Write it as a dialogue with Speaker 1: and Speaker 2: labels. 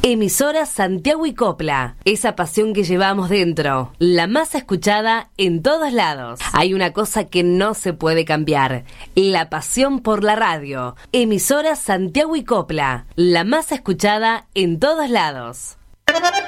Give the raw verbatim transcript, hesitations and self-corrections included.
Speaker 1: Emisora Santiago y Copla, esa pasión que llevamos dentro, la más escuchada en todos lados. Hay una cosa que no se puede cambiar, la pasión por la radio. Emisora Santiago y Copla, la más escuchada en todos lados.